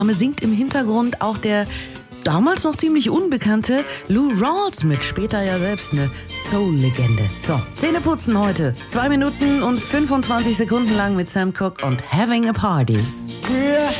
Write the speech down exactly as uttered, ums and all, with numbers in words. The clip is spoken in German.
Singt im Hintergrund auch der damals noch ziemlich unbekannte Lou Rawls mit, später ja selbst eine Soul-Legende. So, Zähneputzen heute. Zwei Minuten und fünfundzwanzig Sekunden lang mit Sam Cooke und Having a Party. We're